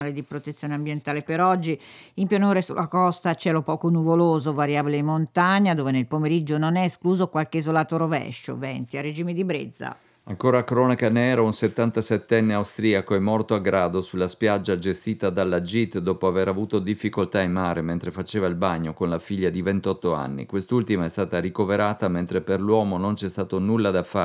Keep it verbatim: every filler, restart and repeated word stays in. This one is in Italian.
di protezione ambientale per oggi. In pianure sulla costa cielo poco nuvoloso, variabile in montagna, dove nel pomeriggio non è escluso qualche isolato rovescio, venti a regime di brezza. Ancora cronaca nera, un settantasettenne austriaco è morto a Grado sulla spiaggia gestita dalla G I T dopo aver avuto difficoltà in mare mentre faceva il bagno con la figlia di ventotto anni. Quest'ultima è stata ricoverata mentre per l'uomo non c'è stato nulla da fare.